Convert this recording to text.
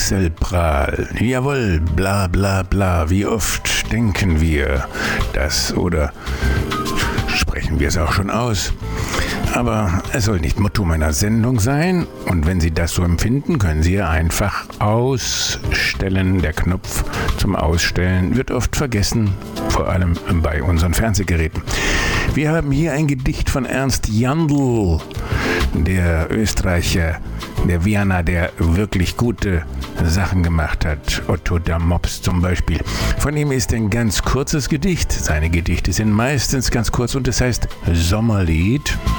Wechselprall. Jawohl, bla bla bla. Wie oft denken wir das oder sprechen wir es auch schon aus? Aber es soll nicht Motto meiner Sendung sein. Und wenn Sie das so empfinden, können Sie ja einfach ausstellen. Der Knopf zum Ausstellen wird oft vergessen, vor allem bei unseren Fernsehgeräten. Wir haben hier ein Gedicht von Ernst Jandl, der Österreicher, der Wiener, der wirklich gute Sachen gemacht hat. Otto der Mops zum Beispiel. Von ihm ist ein ganz kurzes Gedicht. Seine Gedichte sind meistens ganz kurz und es heißt Sommerlied.